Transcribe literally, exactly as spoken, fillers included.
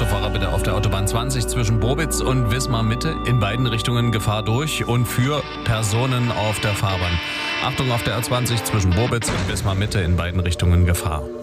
Autofahrer bitte auf der Autobahn zwanzig zwischen Bobitz und Wismar Mitte in beiden Richtungen Gefahr durch und für Personen auf der Fahrbahn. Achtung auf der A zwanzig zwischen Bobitz und Wismar Mitte in beiden Richtungen Gefahr.